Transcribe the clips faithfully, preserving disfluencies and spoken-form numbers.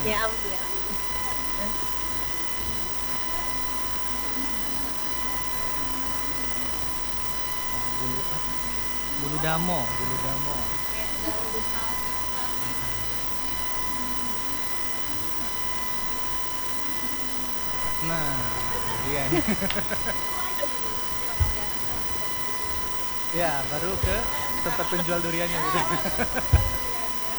Ya ampun, ya ampun. Oh, bulu apa? Bulu damo, bulu damo. Kayak dangdut house gitu kan. Nah, dia nih. Itu lagi. Jadi makasih anak kita masih dapat durian. Ya, baru ke tempat penjual duriannya gitu. Ah, betul penjual duriannya.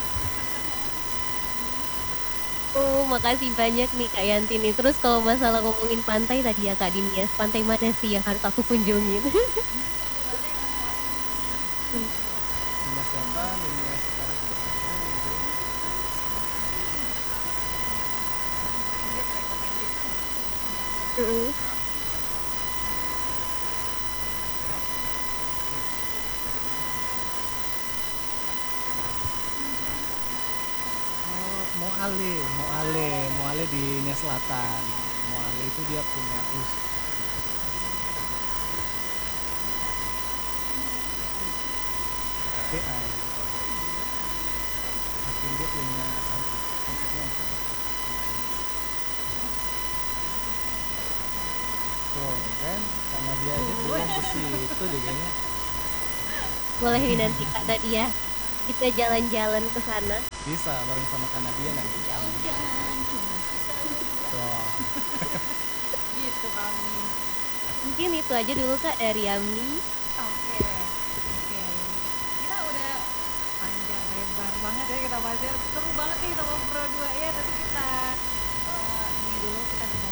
Oh, makasih banyak nih Kak Yanti nih. Terus kalau masalah ngomongin pantai tadi ya Kak Dinias, pantai mana sih yang harus aku kunjungin? Pantai mana yang paling dicari? Hmm. Dunia Selatan, dunia Utara juga ada gitu. Recommended, recommended sih. Mm-mm. Oh, Moale, Moale, Moale di Nia Selatan. Moale itu dia punya us A I. Saking dia punya sunset, sunsetnya yang sangat gitu. Tuh kan, karena dia aja belum ke situ deh kayaknya. Boleh nih nanti Kak Nadia. Kita jalan-jalan ke sana. Bisa bareng sama Kanadia nanti kami. Jalan-jalan cuma kita berdua. Tuh. Gitu kami. Mungkin itu aja dulu Kak dari Amni. Oke. Oke. Kita udah panjang lebar banget ya kita bahasnya. Seru banget nih sama Pro dua ya. Nanti kita eh, ini dulu kita dengar